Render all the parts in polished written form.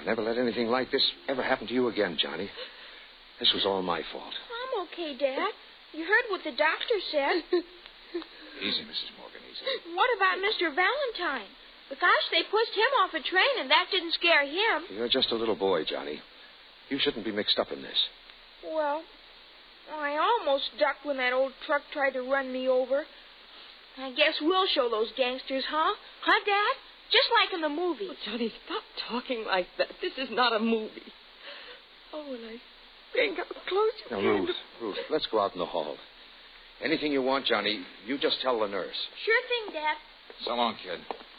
I'll never let anything like this ever happen to you again, Johnny. This was all my fault. I'm okay, Dad. You heard what the doctor said. Easy, Mrs. Morgan, easy. What about Mr. Valentine? Gosh, they pushed him off a train, and that didn't scare him. You're just a little boy, Johnny. You shouldn't be mixed up in this. Well, I almost ducked when that old truck tried to run me over. I guess we'll show those gangsters, huh? Huh, Dad? Just like in the movie. Oh, Johnny, stop talking like that. This is not a movie. Oh, and I think how close you Now, Ruth, let's go out in the hall. Anything you want, Johnny, you just tell the nurse. Sure thing, Dad. So long, kid.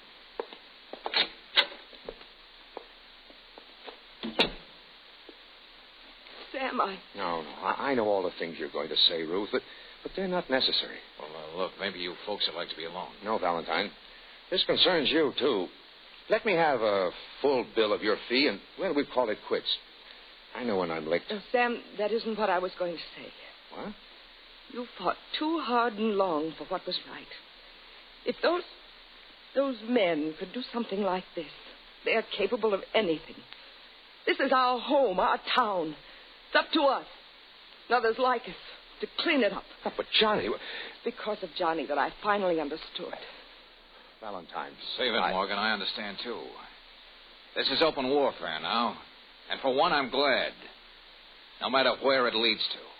Sam, No, I know all the things you're going to say, Ruth, but they're not necessary. Well, look, maybe you folks would like to be alone. No, Valentine. This concerns you, too. Let me have a full bill of your fee, and, well, we call it quits. I know when I'm licked. Sam, that isn't what I was going to say. What? You fought too hard and long for what was right. If those men could do something like this, they're capable of anything. This is our home, our town. It's up to us, and others like us, to clean it up. Oh, but Johnny... Because of Johnny that I finally understood. Valentine. Save it, Morgan. I understand, too. This is open warfare now. And for one, I'm glad. No matter where it leads to.